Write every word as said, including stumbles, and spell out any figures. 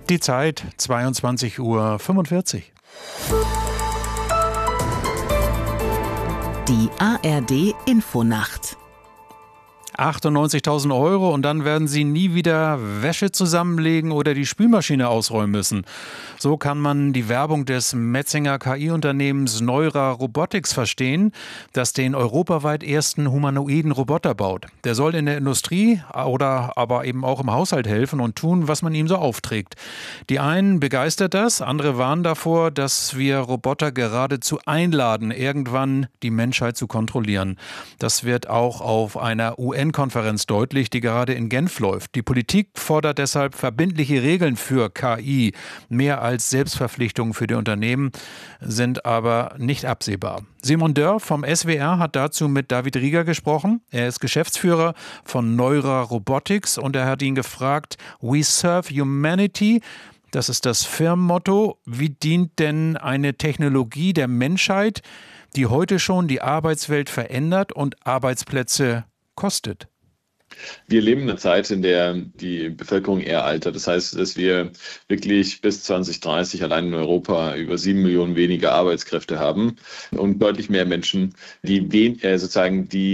Die Zeit zweiundzwanzig Uhr fünfundvierzig. Die A R D Infonacht. achtundneunzigtausend Euro und dann werden Sie nie wieder Wäsche zusammenlegen oder die Spülmaschine ausräumen müssen. So kann man die Werbung des Metzinger K I-Unternehmens Neura Robotics verstehen, das den europaweit ersten humanoiden Roboter baut. Der soll in der Industrie oder aber eben auch im Haushalt helfen und tun, was man ihm so aufträgt. Die einen begeistert das, andere warnen davor, dass wir Roboter geradezu einladen, irgendwann die Menschheit zu kontrollieren. Das wird auch auf einer U N-Konferenz deutlich, die gerade in Genf läuft. Die Politik fordert deshalb verbindliche Regeln für K I. Mehr als Selbstverpflichtungen für die Unternehmen sind aber nicht absehbar. Simon Dörr vom S W R hat dazu mit David Rieger gesprochen. Er ist Geschäftsführer von Neura Robotics und er hat ihn gefragt, We serve humanity. Das ist das Firmenmotto. Wie dient denn eine Technologie der Menschheit, die heute schon die Arbeitswelt verändert und Arbeitsplätze kostet? Wir leben in einer Zeit, in der die Bevölkerung eher altert. Das heißt, dass wir wirklich bis zwanzig dreißig allein in Europa über sieben Millionen weniger Arbeitskräfte haben und deutlich mehr Menschen, die wen, äh, sozusagen die